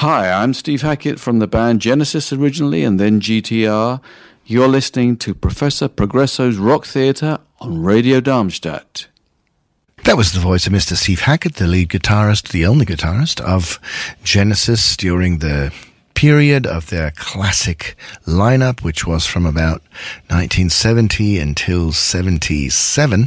Hi, I'm Steve Hackett from the band Genesis originally and then GTR. You're listening to Professor Progresso's Rock Theatre on Radio Darmstadt. That was the voice of Mr. Steve Hackett, the lead guitarist, the only guitarist of Genesis during the period of their classic lineup, which was from about 1970 until 77.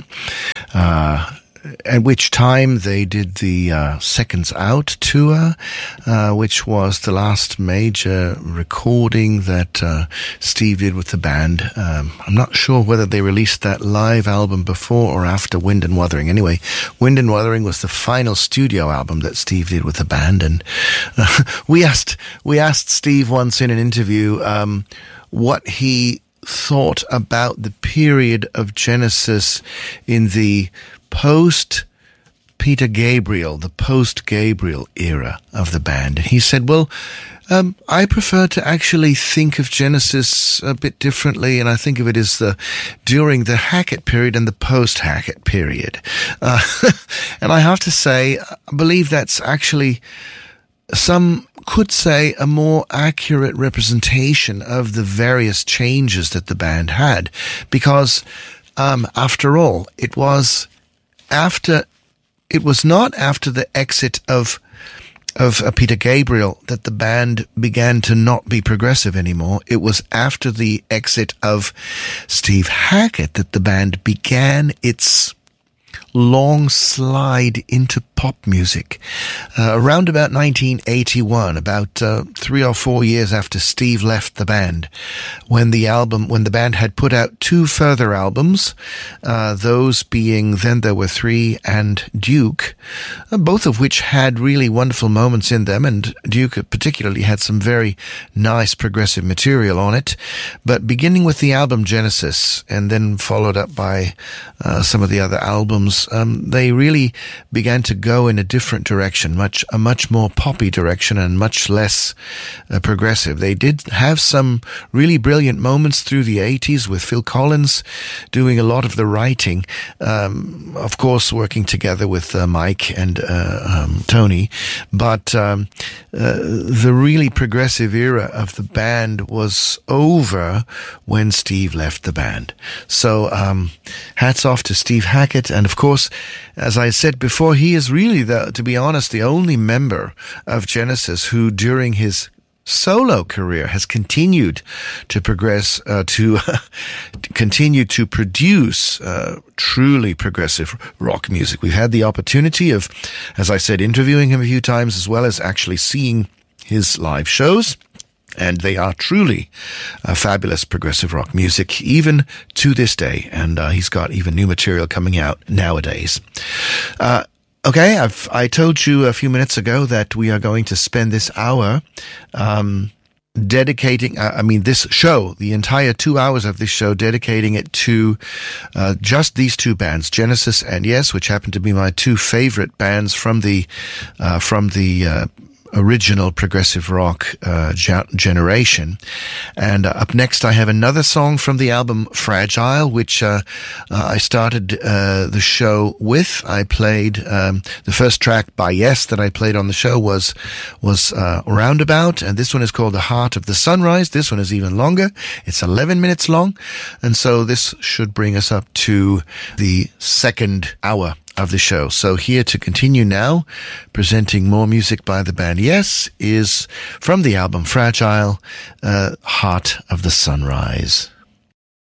At which time they did the Seconds Out tour, which was the last major recording that Steve did with the band. I'm not sure whether they released that live album before or after Wind and Wuthering. Anyway, Wind and Wuthering was the final studio album that Steve did with the band, and we asked Steve once in an interview what he thought about the period of Genesis in the post-Peter Gabriel, the post-Gabriel era of the band. And he said, well, I prefer to actually think of Genesis a bit differently, and I think of it as during the Hackett period and the post-Hackett period. And I have to say, I believe that's actually, some could say, a more accurate representation of the various changes that the band had. Because, after all, it was not after the exit of Peter Gabriel that the band began to not be progressive anymore. It was after the exit of Steve Hackett that the band began its long slide into pop music. Around about 1981, about 3 or 4 years after Steve left the band, when the band had put out 2 further albums, those being Then There Were Three and Duke, both of which had really wonderful moments in them, and Duke particularly had some very nice progressive material on it. But beginning with the album Genesis, and then followed up by some of the other albums, they really began to go in a different direction, a much more poppy direction and much less progressive. They did have some really brilliant moments through the 80s with Phil Collins doing a lot of the writing, of course working together with Mike and Tony, but the really progressive era of the band was over when Steve left the band. So hats off to Steve Hackett, and of course, as I said before, he is really, to be honest, the only member of Genesis who during his solo career has continued to progress, to continue to produce truly progressive rock music. We've had the opportunity of, as I said, interviewing him a few times, as well as actually seeing his live shows. And they are truly fabulous progressive rock music, even to this day. And he's got even new material coming out nowadays. Okay, I told you a few minutes ago that we are going to spend this hour dedicating, this show, the entire 2 hours of this show, dedicating it to just these 2 bands, Genesis and Yes, which happen to be my 2 favorite bands from the original progressive rock generation. And up next I have another song from the album Fragile, which I started the show with. I played the first track by Yes that I played on the show was Roundabout, and this one is called The Heart of the Sunrise. This one is even longer. It's 11 minutes long, and so this should bring us up to the second hour of the show. So here to continue now, presenting more music by the band Yes, is from the album Fragile, Heart of the Sunrise.